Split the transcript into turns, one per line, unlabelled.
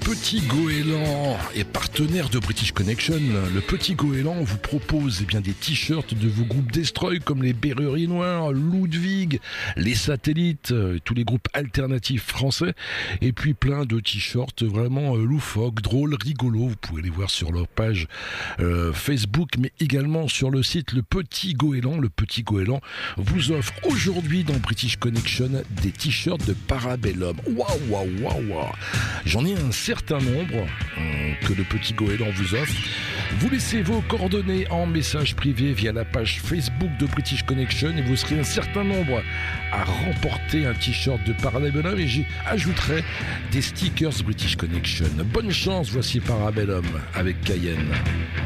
Petit Goéland est partenaire de British Connection. Le Petit Goéland vous propose des t-shirts de vos groupes Destroy comme les Berreries Noires, Ludwig, les Satellites, tous les groupes alternatifs français. Et puis plein de t-shirts vraiment loufoques, drôles, rigolos. Vous pouvez les voir sur leur page Facebook, mais également sur le site Le Petit Goéland. Le Petit Goéland vous offre aujourd'hui dans British Connection des t-shirts de Parabellum. Waouh. J'en ai un certain nombre que le Petit Goéland vous offre. Vous laissez vos coordonnées en message privé via la page Facebook de British Connection et vous serez un certain nombre à remporter un t-shirt de Parabellum et j'ajouterai des stickers British Connection. Bonne chance, voici Parabellum avec Cayenne.